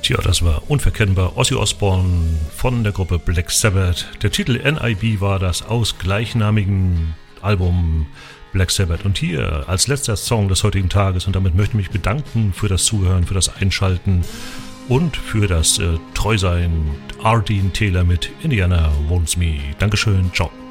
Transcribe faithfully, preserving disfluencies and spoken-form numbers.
Tja, das war unverkennbar Ozzy Osbourne von der Gruppe Black Sabbath. Der Titel N I B war das aus gleichnamigen Album Black Sabbath. Und hier als letzter Song des heutigen Tages, und damit möchte ich mich bedanken für das Zuhören, für das Einschalten und für das äh, Treusein, Ardeen Taylor mit Indiana Wants Me. Dankeschön, ciao.